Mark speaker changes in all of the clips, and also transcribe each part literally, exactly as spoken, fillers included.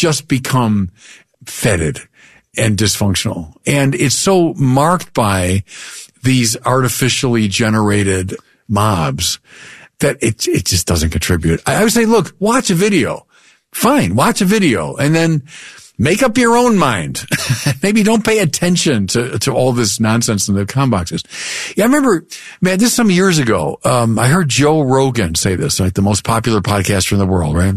Speaker 1: just become fetid and dysfunctional. And it's so marked by these artificially generated mobs that it it just doesn't contribute. I, I would say, look, watch a video. Fine, watch a video and then make up your own mind. Maybe don't pay attention to, to all this nonsense in the com boxes. Yeah, I remember, man, this some years ago, um, I heard Joe Rogan say this, like the most popular podcaster in the world, right?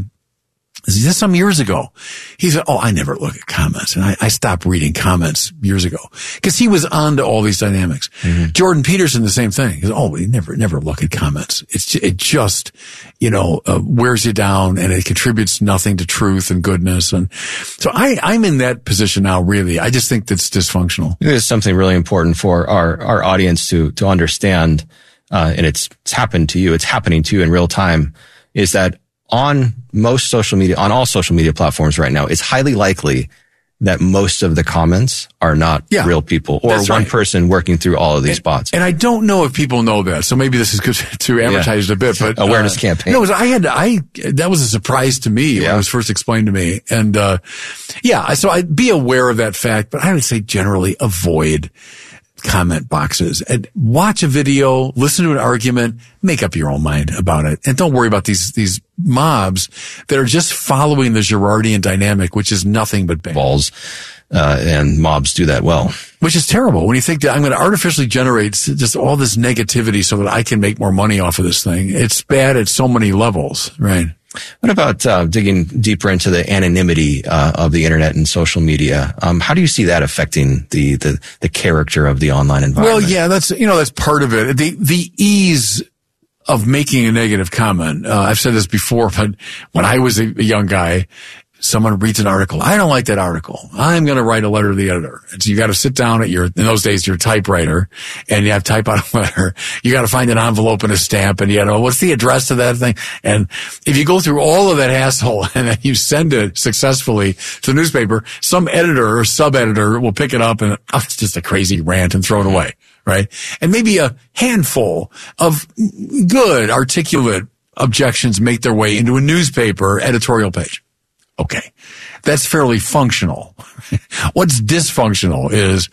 Speaker 1: This some years ago. He said, oh, I never look at comments. And I, I stopped reading comments years ago because he was on to all these dynamics. Mm-hmm. Jordan Peterson, the same thing. He said, oh, we never, never look at comments. It's, it just, you know, uh, wears you down and it contributes nothing to truth and goodness. And so I, I'm in that position now, really. I just think that's dysfunctional.
Speaker 2: There's something really important for our, our audience to, to understand. Uh, and it's, it's happened to you. It's happening to you in real time, is that on most social media, on all social media platforms right now, it's highly likely that most of the comments are not yeah, real people or one right. person working through all of these
Speaker 1: and,
Speaker 2: bots.
Speaker 1: And I don't know if people know that. So maybe this is good to advertise yeah. it a bit, but
Speaker 2: awareness
Speaker 1: uh,
Speaker 2: campaign.
Speaker 1: No, I had, I, that was a surprise to me yeah. when it was first explained to me. And, uh, yeah, so I'd be aware of that fact, but I would say generally avoid comment boxes and watch a video, listen to an argument, make up your own mind about it. And don't worry about these, these mobs that are just following the Girardian dynamic, which is nothing but bad.
Speaker 2: Balls, uh, and mobs do that well.
Speaker 1: Which is terrible when you think that I'm going to artificially generate just all this negativity so that I can make more money off of this thing. It's bad at so many levels, right?
Speaker 2: What about uh, digging deeper into the anonymity uh, of the internet and social media? Um, how do you see that affecting the, the the character of the online environment?
Speaker 1: Well, yeah, that's you know that's part of it. The the ease of making a negative comment. Uh, I've said this before, but when I was a, a young guy, someone reads an article. I don't like that article. I'm going to write a letter to the editor. And so you got to sit down at your, in those days, your typewriter, and you have to type out a letter. You got to find an envelope and a stamp, and you know, what's the address to that thing? And if you go through all of that hassle and then you send it successfully to the newspaper, some editor or sub-editor will pick it up and, oh, it's just a crazy rant and throw it away, right? And maybe a handful of good, articulate objections make their way into a newspaper editorial page. Okay. That's fairly functional. What's dysfunctional is,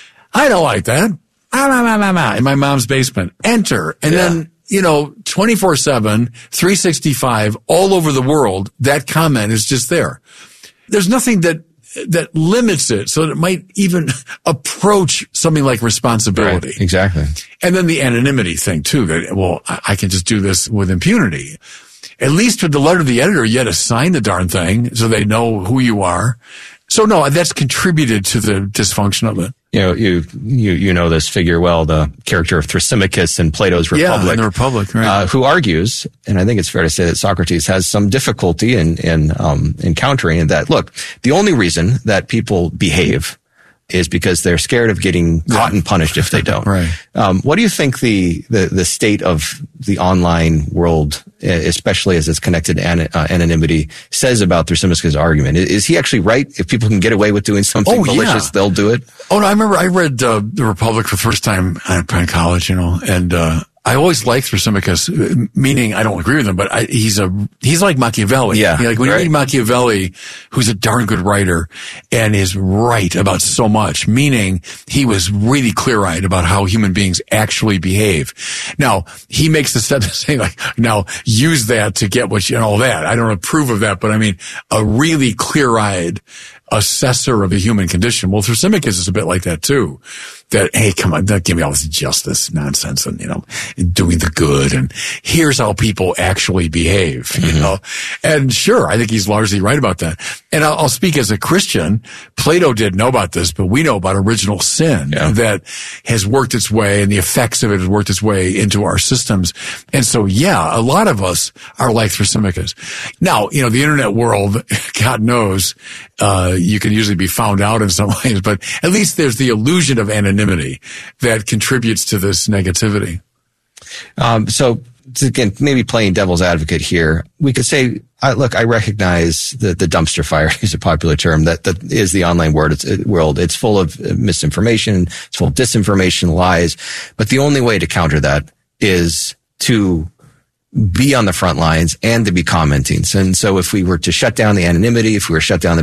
Speaker 1: I don't like that. In my mom's basement. Enter. And yeah. then, you know, twenty-four seven, three sixty-five, all over the world, that comment is just there. There's nothing that, that limits it so that it might even approach something like responsibility.
Speaker 2: Right. Exactly.
Speaker 1: And then the anonymity thing too, that, well, I can just do this with impunity. At least with the letter to the editor, you had to sign the darn thing so they know who you are. So no, that's contributed to the dysfunction of it.
Speaker 2: You know, you, you, you know this figure well, the character of Thrasymachus in Plato's Republic.
Speaker 1: Yeah, in the Republic, right.
Speaker 2: Uh, who argues, and I think it's fair to say that Socrates has some difficulty in, in, um, encountering that. Look, the only reason that people behave is because they're scared of getting caught yeah. and punished if they don't.
Speaker 1: Right.
Speaker 2: Um, what do you think the, the, the state of the online world, especially as it's connected to an, uh, anonymity, says about Thrasymachus' argument? Is, is he actually right? If people can get away with doing something
Speaker 1: oh,
Speaker 2: malicious,
Speaker 1: yeah.
Speaker 2: they'll do it?
Speaker 1: Oh, no, I remember I read uh, The Republic for the first time in college, you know, and uh I always liked Thrasymachus, meaning I don't agree with him, but I, he's a, he's like Machiavelli.
Speaker 2: Yeah.
Speaker 1: You know, like when
Speaker 2: right.
Speaker 1: you read Machiavelli, who's a darn good writer and is right about so much, meaning he was really clear-eyed about how human beings actually behave. Now, he makes the step to say like, now use that to get what you, and all that. I don't approve of that, but I mean, a really clear-eyed assessor of the human condition. Well, Thrasymachus is a bit like that too. That, hey, come on, don't give me all this justice nonsense and, you know, doing the good. And here's how people actually behave, mm-hmm. you know. And sure, I think he's largely right about that. And I'll, I'll speak as a Christian. Plato didn't know about this, but we know about original sin yeah. that has worked its way, and the effects of it has worked its way into our systems. And so, yeah, a lot of us are like Thrasymachus. Now, you know, the internet world, God knows, uh, you can usually be found out in some ways, but at least there's the illusion of anonymity that contributes to this negativity.
Speaker 2: Um, so again, maybe playing devil's advocate here, we could say, I, look, I recognize the, the dumpster fire is a popular term that, that is the online world. It's, it, world. It's full of misinformation. It's full of disinformation, lies. But the only way to counter that is to be on the front lines and to be commenting. And so if we were to shut down the anonymity, if we were to shut down the